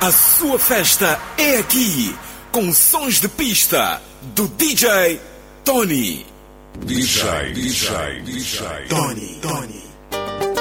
A sua festa é aqui, com sons de pista do DJ Tony. DJ Tony.